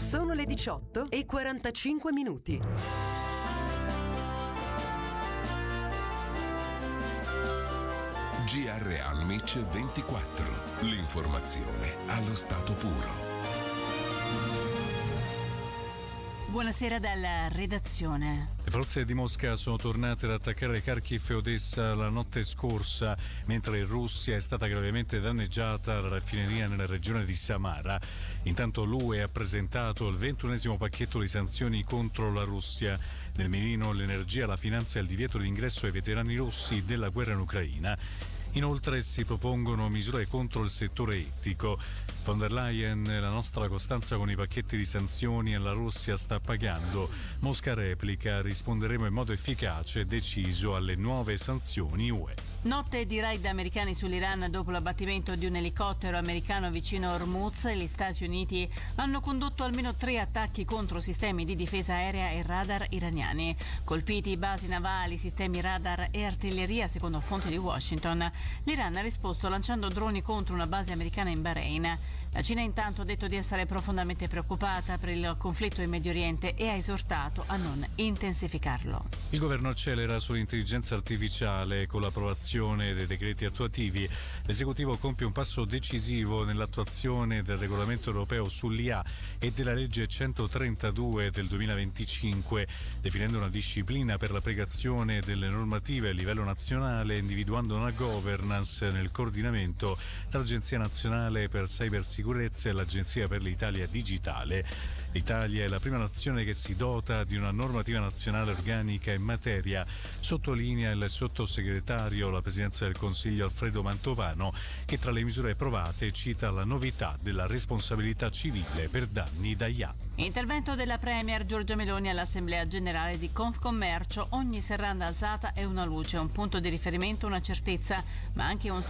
Sono le 18:45. GR Almic 24. L'informazione allo stato puro. Buonasera dalla redazione. Le forze di Mosca sono tornate ad attaccare Kharkiv e Odessa la notte scorsa, mentre in Russia è stata gravemente danneggiata la raffineria nella regione di Samara. Intanto l'UE ha presentato il 21esimo pacchetto di sanzioni contro la Russia. Nel mirino l'energia, la finanza e il divieto di ingresso ai veterani russi della guerra in Ucraina. Inoltre si propongono misure contro il settore ittico. Von der Leyen: la nostra costanza con i pacchetti di sanzioni alla Russia sta pagando. Mosca replica: risponderemo in modo efficace e deciso alle nuove sanzioni UE. Notte di raid americani sull'Iran dopo l'abbattimento di un elicottero americano vicino a Hormuz. Gli Stati Uniti hanno condotto almeno 3 attacchi contro sistemi di difesa aerea e radar iraniani. Colpiti basi navali, sistemi radar e artiglieria, secondo fonti di Washington. L'Iran ha risposto lanciando droni contro una base americana in Bahrain. La Cina intanto ha detto di essere profondamente preoccupata per il conflitto in Medio Oriente e ha esortato a non intensificarlo. Il governo accelera sull'intelligenza artificiale con l'approvazione dei decreti attuativi. L'esecutivo compie un passo decisivo nell'attuazione del regolamento europeo sull'IA e della legge 132 del 2025, definendo una disciplina per l'applicazione delle normative a livello nazionale e individuando una governance nel coordinamento tra l'Agenzia Nazionale per Cybersicurezza e l'Agenzia per l'Italia Digitale. L'Italia è la prima nazione che si dota di una normativa nazionale organica in materia, sottolinea il sottosegretario alla Presidenza del Consiglio Alfredo Mantovano, che tra le misure approvate cita la novità della responsabilità civile per danni da IA. Intervento della Premier Giorgia Meloni all'Assemblea Generale di Confcommercio. Ogni serranda alzata è una luce, un punto di riferimento, una certezza, ma anche un